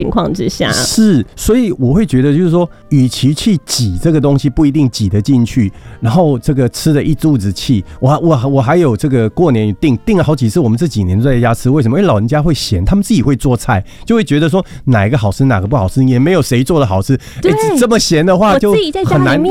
情况之下， 是，所以我会觉得就是说，与其去挤这个东西不一定挤得进去，然后这个吃了一肚子气，我还有这个过年订了好几次，我们这几年都在家吃，为什么？因为老人家会嫌，他们自己会做菜，就会觉得说哪一个好吃哪个不好吃，也没有谁做的好吃，这么咸的话就很难。